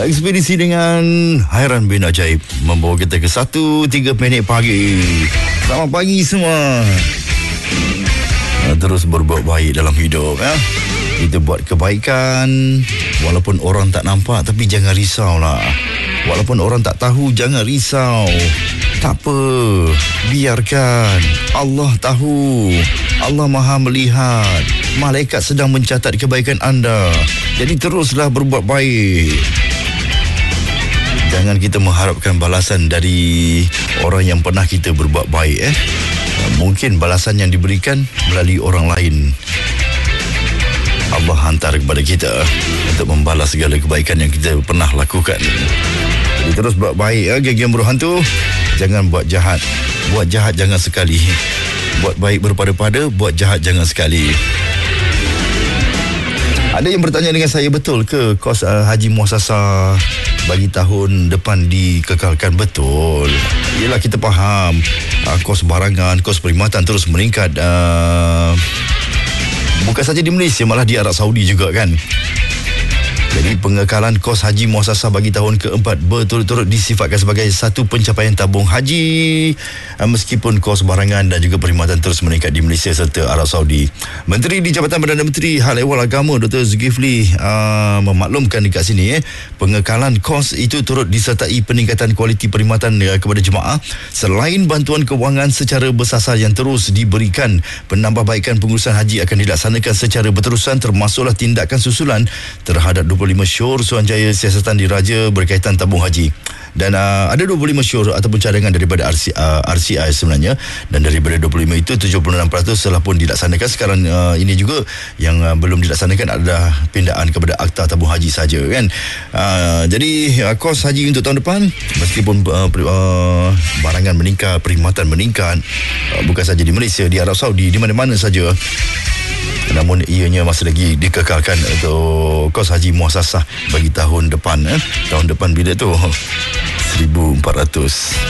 Ekspedisi dengan Hairan bin Ajaib membawa kita ke 1:03 pagi. Selamat pagi semua. Terus berbuat baik dalam hidup ya. Kita buat kebaikan walaupun orang tak nampak, tapi jangan risaulah. Walaupun orang tak tahu, jangan risau. Tak apa, biarkan. Allah tahu, Allah Maha melihat. Malaikat sedang mencatat kebaikan anda. Jadi teruslah berbuat baik. Jangan kita mengharapkan balasan dari orang yang pernah kita berbuat baik. Mungkin balasan yang diberikan melalui orang lain. Allah hantar kepada kita untuk membalas segala kebaikan yang kita pernah lakukan. Jadi terus buat baik geng-geng buruh hantu. Jangan buat jahat. Buat jahat jangan sekali. Buat baik berpada-pada, buat jahat jangan sekali. Ada yang bertanya dengan saya, betul ke kos haji muasasah bagi tahun depan dikekalkan? Betul. Yelah, kita faham kos barangan, kos perkhidmatan terus meningkat. Bukan saja di Malaysia, malah di Arab Saudi juga kan. Jadi pengekalan kos haji muasasah bagi tahun keempat betul-betul disifatkan sebagai satu pencapaian tabung haji, meskipun kos barangan dan juga perkhidmatan terus meningkat di Malaysia serta Arab Saudi. Menteri di Jabatan Perdana Menteri Hal Ehwal Agama Dr. Zulkifli memaklumkan dekat sini pengekalan kos itu turut disertai peningkatan kualiti perkhidmatan kepada jemaah. Selain bantuan kewangan secara bersasar yang terus diberikan, penambahbaikan pengurusan haji akan dilaksanakan secara berterusan, termasuklah tindakan susulan terhadap 25 syur Suruhanjaya siasatan diraja berkaitan tabung haji. Dan ada 25 syur ataupun cadangan daripada RCI sebenarnya, dan daripada 25 itu 76% telah pun dilaksanakan. Sekarang ini juga yang belum dilaksanakan adalah pindaan kepada akta tabung haji saja kan. Jadi kos haji untuk tahun depan, meskipun barangan meningkat, perkhidmatan meningkat, bukan saja di Malaysia, di Arab Saudi, di mana-mana saja, namun ianya masih lagi dikekalkan untuk kos haji muasasah bagi tahun depan. Tahun depan bila tu? 1448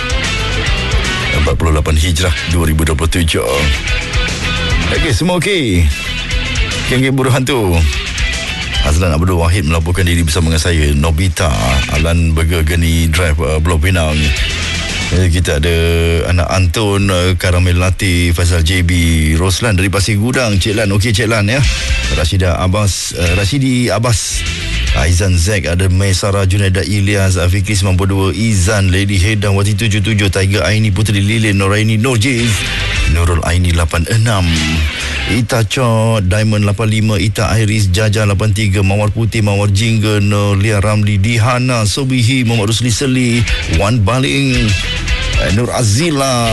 Hijrah 2027. Okey, semua okey? Geng-geng buruh hantu. Azlan Abdul Wahid melaporkan diri bersama dengan saya, Nobita, Alan Burger Geni Drive, Pulau Pinang. Kita ada anak Anton, Karamel Latif, Faizal JB, Roslan dari Pasir Gudang, Cik Lan, okey Cik Lan ya. Rashidi Abbas, Aizan Zek, ada Maisara Junaida Ilyas, Fikri 92, Izan, Lady Hedan, Wati 77, Tiger Aini, Putri Lilin, Noraini Nurjiz, Nurul Aini 86, Ita Cho, Diamond 85, Ita Iris, Jaja 83, Mawar Putih, Mawar Jingga, Nolia Ramli, Dihana, Sobihi, Muhammad Rusli Seli, Wan Baling, Nur Azila.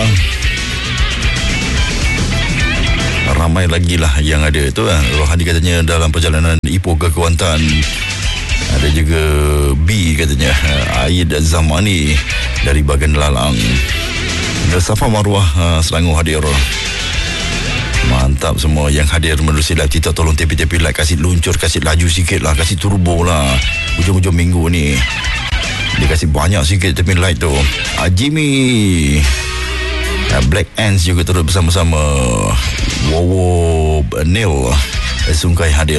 Ramai lagi lah yang ada tu Rohani katanya dalam perjalanan Ipoh ke Kuantan. Ada juga B katanya, Aid Zamani dari Bagan Lalang. Safa Marwah Selangor hadir. Mantap semua yang hadir menerusi live kita. Tolong tepi-tepi like, kasih luncur, kasih laju sikit lah, kasih turbo lah. Hujung-hujung minggu ni dia kasih banyak sikit tepi like tu. Jimmy, Black Ants juga turut bersama-sama. Wowo Neil Sungkai hadir.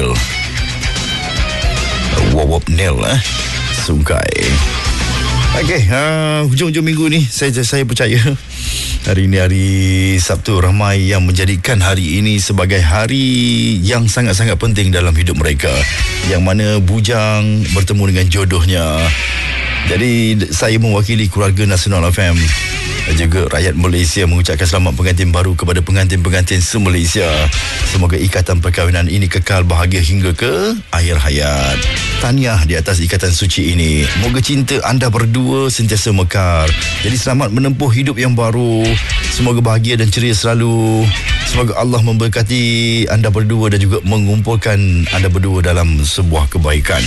Wowo Neil Sungkai. Okey, hujung-hujung minggu ni saya percaya hari ini hari Sabtu, ramai yang menjadikan hari ini sebagai hari yang sangat-sangat penting dalam hidup mereka, yang mana bujang bertemu dengan jodohnya. Jadi saya mewakili keluarga Nasional FM dan juga rakyat Malaysia mengucapkan selamat pengantin baru kepada pengantin-pengantin se-Malaysia. Semoga ikatan perkahwinan ini kekal bahagia hingga ke akhir hayat. Tahniah di atas ikatan suci ini. Moga cinta anda berdua sentiasa mekar. Jadi selamat menempuh hidup yang baru. Semoga bahagia dan ceria selalu. Semoga Allah memberkati anda berdua dan juga mengumpulkan anda berdua dalam sebuah kebaikan.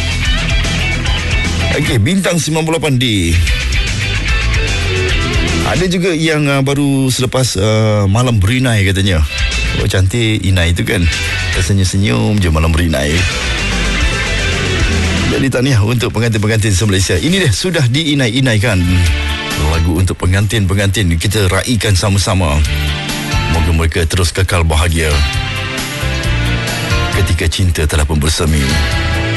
Okey, Bintang 98D. Ada juga yang baru selepas malam berinai katanya. Oh, cantik Inai tu kan. Tersenyum-senyum je malam berinai. Jadi tahniah untuk pengantin-pengantin se-Malaysia. Ini dah sudah diinai-inaikan. Lagu untuk pengantin-pengantin kita raikan sama-sama. Moga mereka terus kekal bahagia ketika cinta telah pun bersemi.